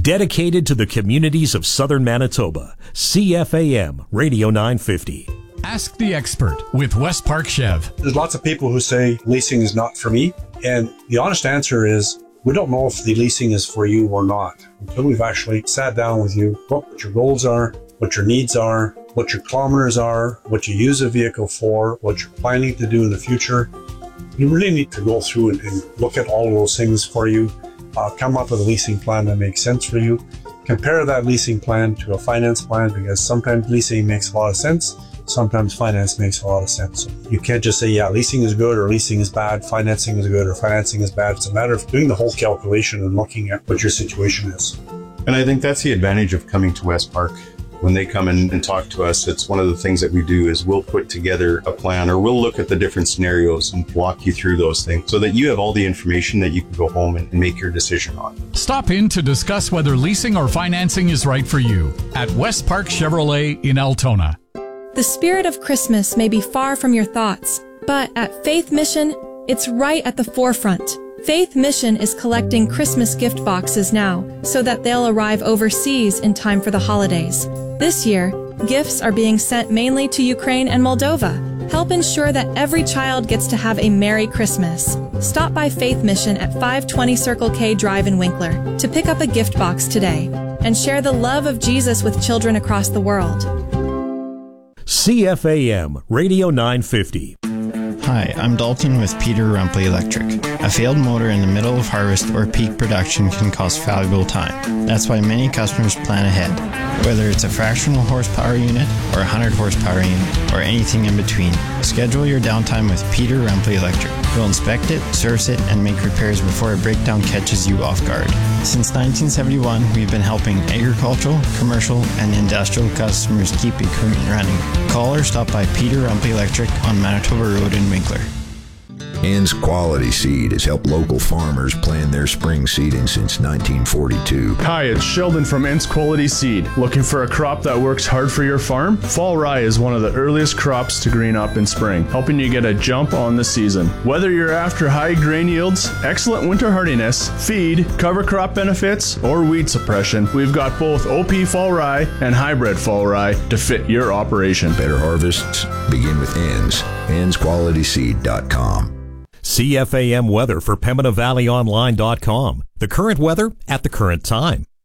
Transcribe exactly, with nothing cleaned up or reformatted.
Dedicated to the communities of southern Manitoba, C F A M Radio nine fifty. Ask the expert with West Park Chev. There's lots of people who say leasing is not for me. And the honest answer is we don't know if the leasing is for you or not until we've actually sat down with you, what your goals are, what your needs are, what your kilometers are, what you use a vehicle for, what you're planning to do in the future. You really need to go through and, and look at all of those things for you, uh, come up with a leasing plan that makes sense for you. Compare that leasing plan to a finance plan, because sometimes leasing makes a lot of sense. Sometimes finance makes a lot of sense. You can't just say, yeah, leasing is good or leasing is bad, financing is good or financing is bad. It's a matter of doing the whole calculation and looking at what your situation is. And I think that's the advantage of coming to West Park. When they come in and talk to us, it's one of the things that we do is we'll put together a plan, or we'll look at the different scenarios and walk you through those things so that you have all the information that you can go home and make your decision on. Stop in to discuss whether leasing or financing is right for you at West Park Chevrolet in Altona. The spirit of Christmas may be far from your thoughts, but at Faith Mission, it's right at the forefront. Faith Mission is collecting Christmas gift boxes now so that they'll arrive overseas in time for the holidays. This year, gifts are being sent mainly to Ukraine and Moldova. Help ensure that every child gets to have a Merry Christmas. Stop by Faith Mission at five twenty Circle K Drive in Winkler to pick up a gift box today and share the love of Jesus with children across the world. C F A M Radio nine fifty. Hi, I'm Dalton with Peter Rumpley Electric. A failed motor in the middle of harvest or peak production can cost valuable time. That's why many customers plan ahead. Whether it's a fractional horsepower unit or a one hundred horsepower unit or anything in between, schedule your downtime with Peter Rumpley Electric. We'll inspect it, service it, and make repairs before a breakdown catches you off guard. Since nineteen seventy-one, we've been helping agricultural, commercial, and industrial customers keep equipment running. Call or stop by Peter Rumpley Electric on Manitoba Road in Winkler. Ann's Quality Seed has helped local farmers plan their spring seeding since nineteen forty-two. Hi, it's Sheldon from Ann's Quality Seed. Looking for a crop that works hard for your farm? Fall rye is one of the earliest crops to green up in spring, helping you get a jump on the season. Whether you're after high grain yields, excellent winter hardiness, feed, cover crop benefits, or weed suppression, we've got both O P fall rye and hybrid fall rye to fit your operation. Better harvests begin with Ann's. Anns Quality Seed dot com. C F A M weather for Pembina Valley Online dot com. The current weather at the current time.